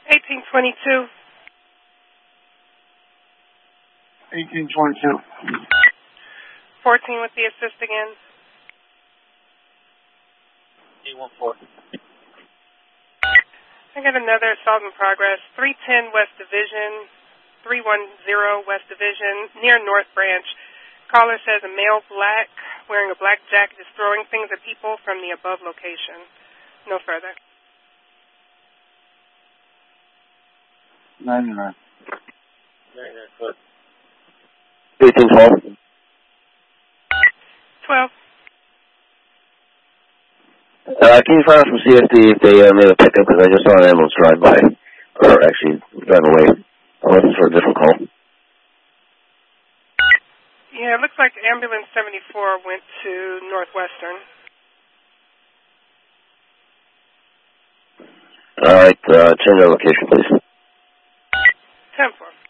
1822. 1822. 14 with the assist again. 814. I got another assault in progress. 310 West Division, 310 West Division, near North Branch. Caller says a male black wearing a black jacket is throwing things at people from the above location. No further. 99. 1812. 12. Can you find out from CSD if they made a pickup? Because I just saw an ambulance drive by, or actually drive away. I'm looking for a different call. Yeah, it looks like ambulance 74 went to Northwestern. All right, change our location, please. 10-4.